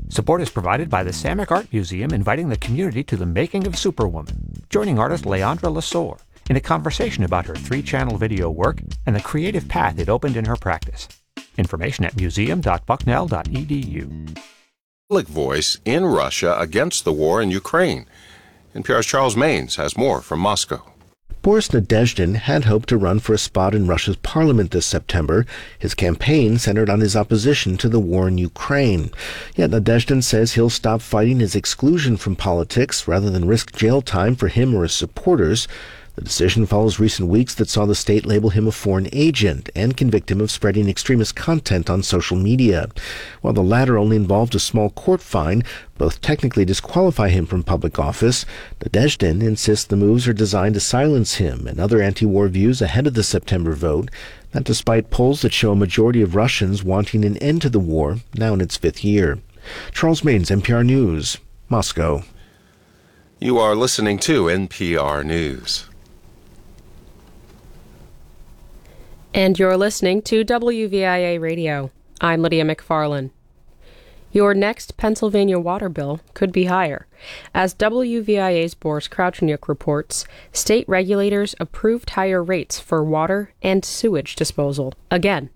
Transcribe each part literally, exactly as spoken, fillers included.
Support is provided by the Samick Art Museum, inviting the community to the making of Superwoman, joining artist Leandra Lasore in a conversation about her three-channel video work and the creative path it opened in her practice. Information at museum dot bucknell dot e d u. Public voice in Russia against the war in Ukraine. N P R's Charles Maynes has more from Moscow. Boris Nadezhdin had hoped to run for a spot in Russia's parliament this September. His campaign centered on his opposition to the war in Ukraine. Yet Nadezhdin says he'll stop fighting his exclusion from politics rather than risk jail time for him or his supporters. The decision follows recent weeks that saw the state label him a foreign agent and convict him of spreading extremist content on social media. While the latter only involved a small court fine, both technically disqualify him from public office. Nadezhdin insists the moves are designed to silence him and other anti-war views ahead of the September vote, that despite polls that show a majority of Russians wanting an end to the war, now in its fifth year. Charles Maynes, N P R News, Moscow. You are listening to N P R News. And you're listening to W V I A Radio. I'm Lydia McFarlane. Your next Pennsylvania water bill could be higher. As W V I A's Boris Kraucheniuk reports, state regulators approved higher rates for water and sewage disposal again.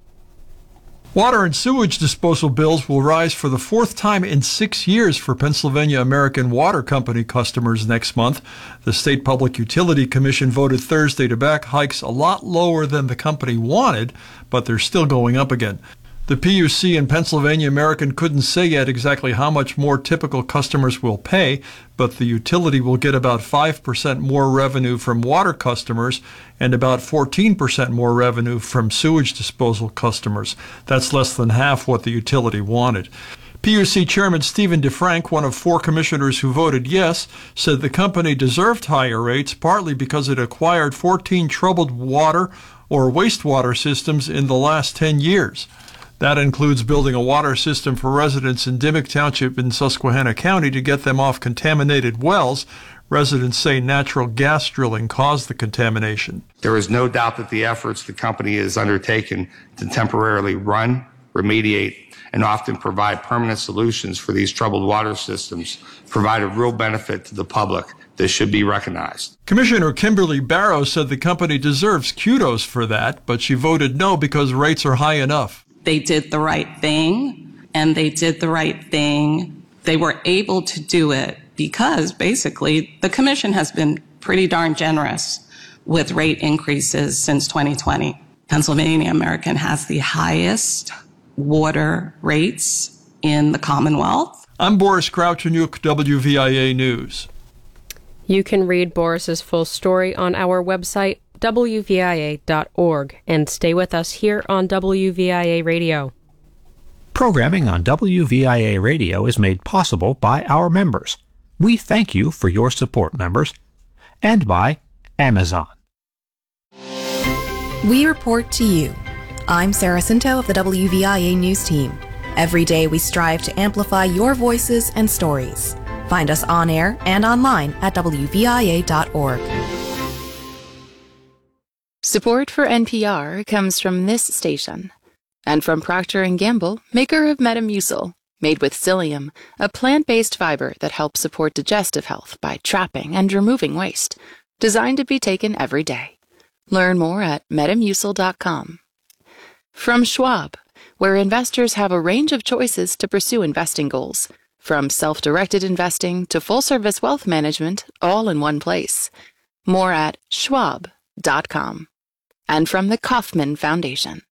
Water and sewage disposal bills will rise for the fourth time in six years for Pennsylvania American Water Company customers next month. The State Public Utility Commission voted Thursday to back hikes a lot lower than the company wanted, but they're still going up again. The P U C and Pennsylvania American couldn't say yet exactly how much more typical customers will pay, but the utility will get about five percent more revenue from water customers and about fourteen percent more revenue from sewage disposal customers. That's less than half what the utility wanted. P U C Chairman Stephen DeFrank, one of four commissioners who voted yes, said the company deserved higher rates partly because it acquired fourteen troubled water or wastewater systems in the last ten years. That includes building a water system for residents in Dimock Township in Susquehanna County to get them off contaminated wells. Residents say natural gas drilling caused the contamination. There is no doubt that the efforts the company has undertaken to temporarily run, remediate, and often provide permanent solutions for these troubled water systems provide a real benefit to the public. This should be recognized. Commissioner Kimberly Barrow said the company deserves kudos for that, but she voted no because rates are high enough. They did the right thing, and they did the right thing. They were able to do it because, basically, the commission has been pretty darn generous with rate increases since twenty twenty. Pennsylvania American has the highest water rates in the Commonwealth. I'm Boris Kraucheniuk, W V I A News. You can read Boris's full story on our website, W V I A dot org, and stay with us here on W V I A Radio. Programming on W V I A Radio is made possible by our members. We thank you for your support, members, and by Amazon. We report to you. I'm Sarah Cinto of the W V I A News Team. Every day we strive to amplify your voices and stories. Find us on air and online at W V I A dot org. Support for N P R comes from this station and from Procter and Gamble, maker of Metamucil, made with psyllium, a plant-based fiber that helps support digestive health by trapping and removing waste, designed to be taken every day. Learn more at metamucil dot com. From Schwab, where investors have a range of choices to pursue investing goals, from self-directed investing to full-service wealth management, all in one place. More at schwab dot com. And from the Kauffman Foundation.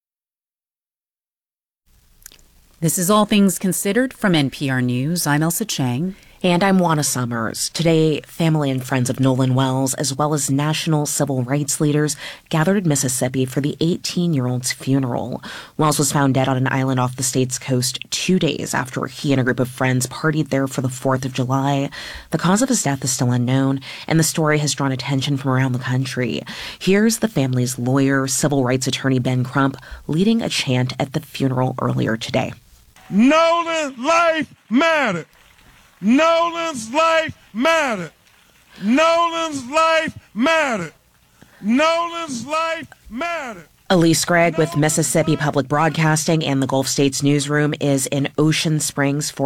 This is All Things Considered from N P R News. I'm Elsa Chang. And I'm Juana Summers. Today, family and friends of Nolan Wells, as well as national civil rights leaders, gathered in Mississippi for the eighteen-year-old's funeral. Wells was found dead on an island off the state's coast two days after he and a group of friends partied there for the fourth of July. The cause of his death is still unknown, and the story has drawn attention from around the country. Here's the family's lawyer, civil rights attorney Ben Crump, leading a chant at the funeral earlier today. Nolan's life mattered. Nolan's life mattered. Nolan's life mattered. Nolan's life mattered. Elise Gregg with Mississippi Public Broadcasting and the Gulf States Newsroom is in Ocean Springs for